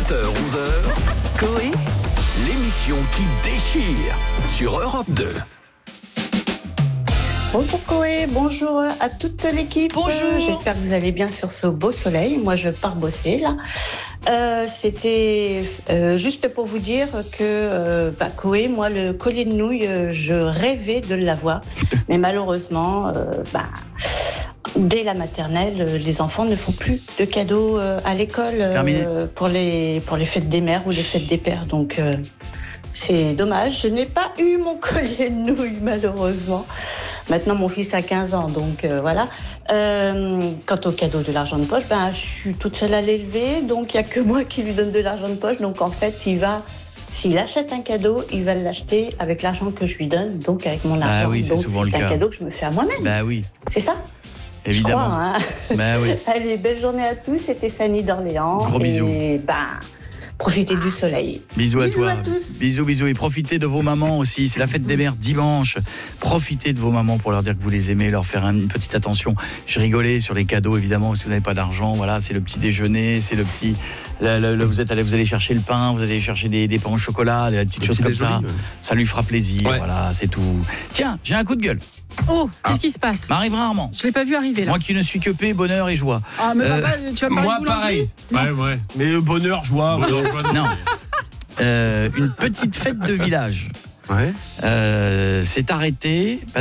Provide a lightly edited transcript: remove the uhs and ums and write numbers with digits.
7h-11h, Coé, l'émission qui déchire sur Europe 2. Bonjour Coé, bonjour à toute l'équipe. Bonjour. J'espère que vous allez bien sur ce beau soleil. Moi, je pars bosser là. C'était juste pour vous dire que Coé, moi, le collier de nouilles, je rêvais de l'avoir. Mais malheureusement, dès la maternelle, les enfants ne font plus de cadeaux à l'école pour les fêtes des mères ou les fêtes des pères. Donc, c'est dommage. Je n'ai pas eu mon collier de nouilles, malheureusement. Maintenant, mon fils a 15 ans, donc voilà. Quant au cadeau de l'argent de poche, je suis toute seule à l'élever, donc il n'y a que moi qui lui donne de l'argent de poche. Donc en fait, s'il achète un cadeau, il va l'acheter avec l'argent que je lui donne, donc avec mon argent. Ah oui, c'est donc souvent le cas. C'est un cadeau que je me fais à moi-même. Bah oui. C'est ça ? Évidemment. Je crois, hein. Bah oui. Allez, belle journée à tous, c'était Fanny d'Orléans. Gros bisous. Et profitez du soleil. Bisous à toi. À tous. Bisous. Et profitez de vos mamans aussi. C'est la fête des mères dimanche. Profitez de vos mamans pour leur dire que vous les aimez, leur faire une petite attention. Je rigolais sur les cadeaux, évidemment, si vous n'avez pas d'argent. Voilà, c'est le petit déjeuner, c'est le petit. Vous allez chercher le pain, vous allez chercher des pains au chocolat, des petites choses comme ça. Ça lui fera plaisir. Ouais. Voilà, c'est tout. Tiens, j'ai un coup de gueule. Oh, qu'est-ce qui se passe ? M'arrive rarement. Je l'ai pas vu arriver là. Moi qui ne suis que paix, bonheur et joie. Ah mais papa, tu vas parler Moi de boulangerie ? pareil. Ouais. Mais bonheur, joie. Non. Une petite fête de village. Ouais. S'est arrêtée